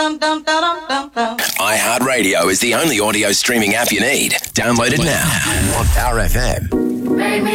iHeartRadio is the only audio streaming app you need. Download it now on Power FM.